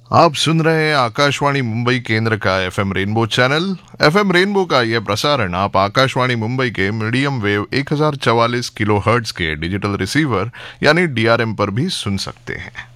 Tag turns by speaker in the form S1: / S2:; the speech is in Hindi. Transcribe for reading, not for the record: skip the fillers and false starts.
S1: आप सुन रहे हैं आकाशवाणी मुंबई केंद्र का FM rainbow channel. FM rainbow का यह प्रसारण आप आकाशवाणी मुंबई के मीडियम वेव 1044 किलोहर्ट्ज के डिजिटल रिसीवर यानी डीआरएम पर भी सुन सकते हैं।